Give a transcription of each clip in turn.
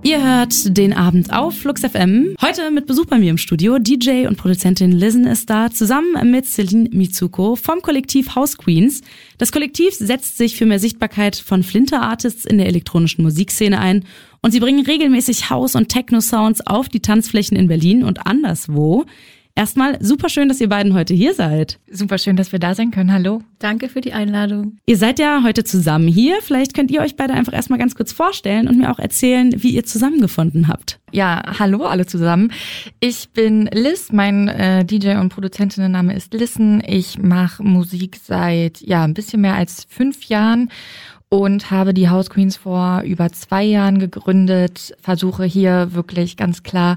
Ihr hört den Abend auf Flux FM. Heute mit Besuch bei mir im Studio. DJ und Produzentin Lizzen ist da, zusammen mit Celine Mizuko vom Kollektiv House Queens. Das Kollektiv setzt sich für mehr Sichtbarkeit von Flinter-Artists in der elektronischen Musikszene ein. Und sie bringen regelmäßig House- und Techno-Sounds auf die Tanzflächen in Berlin und anderswo. Erstmal super schön, dass ihr beiden heute hier seid. Super schön, dass wir da sein können. Hallo. Danke für die Einladung. Ihr seid ja heute zusammen hier. Vielleicht könnt ihr euch beide einfach erstmal ganz kurz vorstellen und mir auch erzählen, wie ihr zusammengefunden habt. Ja, hallo alle zusammen. Ich bin Liz, mein DJ und Produzentinnenname ist Lizzen. Ich mache Musik seit ein bisschen mehr als 5 Jahren. Und habe die House Queens vor über 2 Jahren gegründet, versuche hier wirklich ganz klar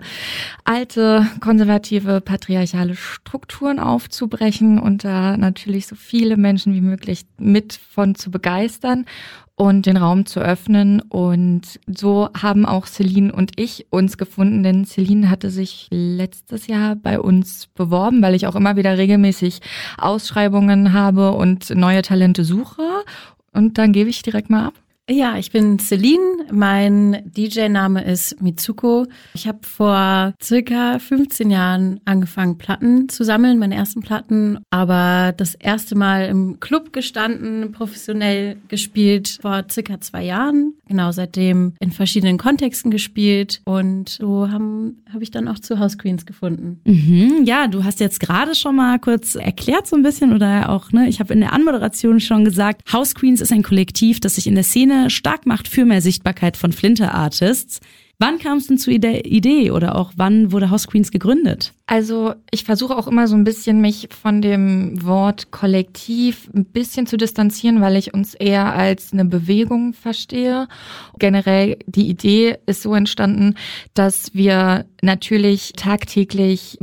alte, konservative, patriarchale Strukturen aufzubrechen und da natürlich so viele Menschen wie möglich mit von zu begeistern und den Raum zu öffnen. Und so haben auch Celine und ich uns gefunden, denn Celine hatte sich letztes Jahr bei uns beworben, weil ich auch immer wieder regelmäßig Ausschreibungen habe und neue Talente suche. Und dann gebe ich direkt mal ab. Ja, ich bin Celine. Mein DJ-Name ist Mizuko. Ich habe vor circa 15 Jahren angefangen, Platten zu sammeln, meine ersten Platten. Aber das erste Mal im Club gestanden, professionell gespielt vor circa 2 Jahren. Genau, seitdem in verschiedenen Kontexten gespielt. Und so habe ich dann auch zu House Queens gefunden. Ja, du hast jetzt gerade schon mal kurz erklärt so ein bisschen oder auch, ich habe in der Anmoderation schon gesagt, House Queens ist ein Kollektiv, das sich in der Szene stark macht für mehr Sichtbarkeit von Flinter-Artists. Wann kam es denn zu der Idee oder auch wann wurde House Queens gegründet? Also ich versuche auch immer so ein bisschen mich von dem Wort Kollektiv ein bisschen zu distanzieren, weil ich uns eher als eine Bewegung verstehe. Generell die Idee ist so entstanden, dass wir natürlich tagtäglich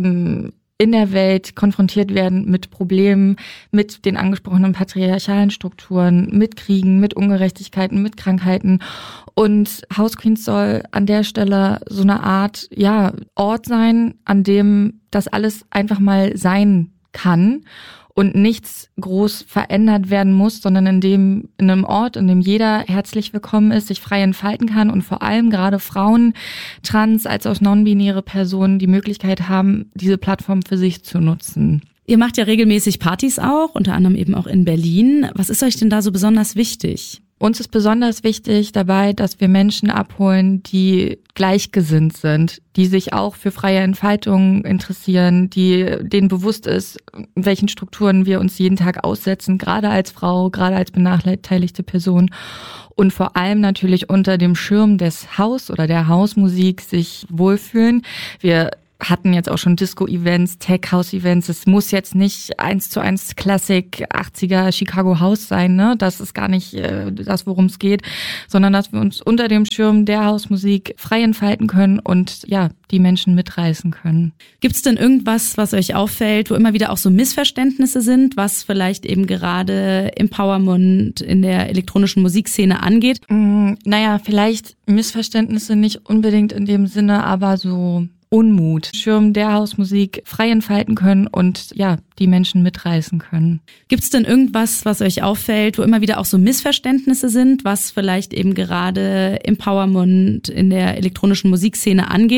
in der Welt konfrontiert werden mit Problemen, mit den angesprochenen patriarchalen Strukturen, mit Kriegen, mit Ungerechtigkeiten, mit Krankheiten. Und House Queens soll an der Stelle so eine Art, Ort sein, an dem das alles einfach mal sein kann und nichts groß verändert werden muss, sondern in einem Ort, in dem jeder herzlich willkommen ist, sich frei entfalten kann und vor allem gerade Frauen, trans als auch non-binäre Personen die Möglichkeit haben, diese Plattform für sich zu nutzen. Ihr macht ja regelmäßig Partys auch, unter anderem eben auch in Berlin. Was ist euch denn da so besonders wichtig? Uns ist besonders wichtig dabei, dass wir Menschen abholen, die gleichgesinnt sind, die sich auch für freie Entfaltung interessieren, denen bewusst ist, in welchen Strukturen wir uns jeden Tag aussetzen, gerade als Frau, gerade als benachteiligte Person und vor allem natürlich unter dem Schirm des House oder der Hausmusik sich wohlfühlen. Wir hatten jetzt auch schon Disco-Events, Tech-House-Events. Es muss jetzt nicht 1:1 Classic 80er Chicago House sein, ne? Das ist gar nicht das, worum es geht, sondern dass wir uns unter dem Schirm der Hausmusik frei entfalten können und die Menschen mitreißen können. Gibt's denn irgendwas, was euch auffällt, wo immer wieder auch so Missverständnisse sind, was vielleicht eben gerade Empowerment in der elektronischen Musikszene angeht? Vielleicht Missverständnisse nicht unbedingt in dem Sinne, aber so Unmut, Schirm der Hausmusik frei entfalten können und die Menschen mitreißen können. Gibt's denn irgendwas, was euch auffällt, wo immer wieder auch so Missverständnisse sind, was vielleicht eben gerade Empowerment in der elektronischen Musikszene angeht?